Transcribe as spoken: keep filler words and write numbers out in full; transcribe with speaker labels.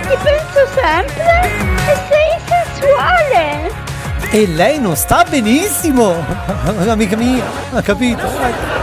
Speaker 1: ti penso sempre e sei sensuale.
Speaker 2: E lei non sta benissimo, amica mia, ha capito?